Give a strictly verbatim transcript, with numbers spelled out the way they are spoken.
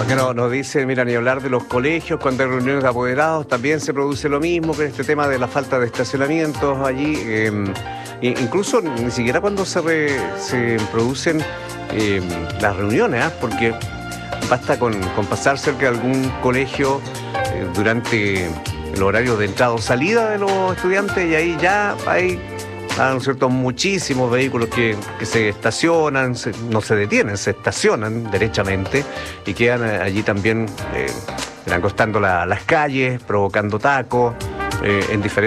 Acá nos, nos dice, mira, ni hablar de los colegios, cuando hay reuniones de apoderados, también se produce lo mismo que este tema de la falta de estacionamientos allí. Eh, incluso ni siquiera cuando se, re, se producen eh, las reuniones, ¿eh? Porque basta con, con pasar cerca de algún colegio eh, durante el horario de entrada o salida de los estudiantes y ahí ya hay... Ah, ¿no es cierto? Muchísimos vehículos que, que se estacionan, se, no se detienen, se estacionan derechamente y quedan allí también eh, acostando la, las calles, provocando tacos eh, en diferentes